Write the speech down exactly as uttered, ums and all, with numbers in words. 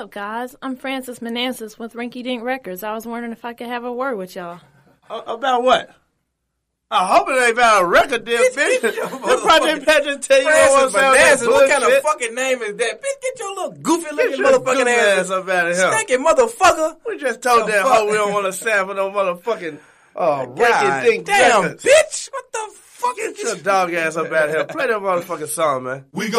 up, guys? I'm Francis Manansis with Rinky Dink Records. I was wondering if I could have a word with y'all. Uh, about what? I hope it ain't about a record deal, bitch. The Project Pageant tell you Francis what Manansis, what kind of fucking name is that? Bitch, get your little goofy looking motherfucking ass, ass up out of here. Stinky motherfucker. We just told The that fuck? hoe we don't want to sample no motherfucking uh, God Rinky Dink damn, records. bitch. What the fuck Get is your this? dog ass up out of here. Play that motherfucking song, man. We go